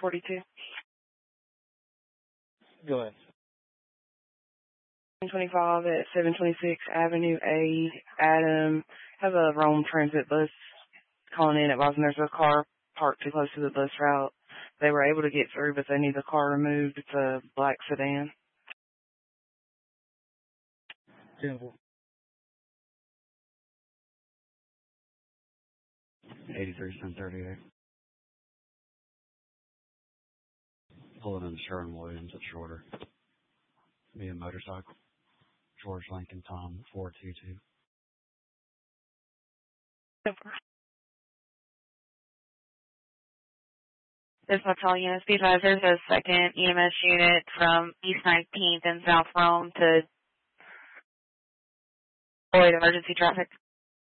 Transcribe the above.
42. Go ahead. 25 at 726 Avenue A. Adam has a Rome Transit bus calling in advising there's a car parked too close to the bus route. They were able to get through, but they need the car removed. It's a black sedan. 10-4. 83-1038. Pulling in Sherwin-Williams at Shorter. Via motorcycle. George Lincoln Tom 422. This hotel unit, be advised, there's a second EMS unit from East 19th and South Rome to avoid emergency traffic.